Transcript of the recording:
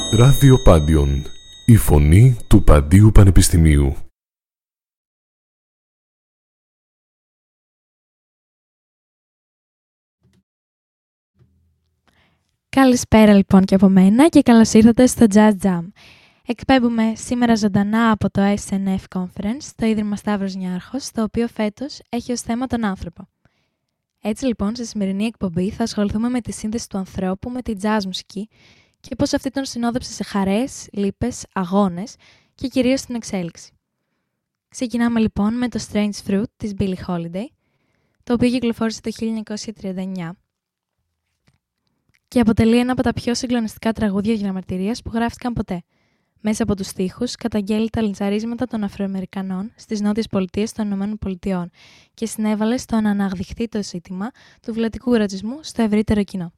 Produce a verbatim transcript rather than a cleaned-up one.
Ράδιο Πάντιον, η φωνή του Παντίου Πανεπιστημίου. Καλησπέρα λοιπόν και από μένα και καλώς ήρθατε στο Jazz Jam. Εκπέμπουμε σήμερα ζωντανά από το ες εν εφ Conference, το Ίδρυμα Σταύρος Νιάρχος, το οποίο φέτος έχει ως θέμα τον άνθρωπο. Έτσι λοιπόν, στη σημερινή εκπομπή θα ασχοληθούμε με τη σύνδεση του ανθρώπου με τη jazz μουσική και πώς αυτή τον συνόδεψε σε χαρές, λύπες, αγώνες και κυρίως στην εξέλιξη. Ξεκινάμε λοιπόν με το Strange Fruit της Billie Holiday, το οποίο κυκλοφόρησε το χίλια εννιακόσια τριάντα εννιά και αποτελεί ένα από τα πιο συγκλονιστικά τραγούδια διαμαρτυρίας που γράφτηκαν ποτέ. Μέσα από τους στίχους καταγγέλει τα λιντσαρίσματα των Αφροαμερικανών στις νότιες πολιτείες των Ηνωμένων Πολιτειών και συνέβαλε στο να αναδειχθεί το ζήτημα του βλατικού ρατσισμού στο ευρύτερο κοινό.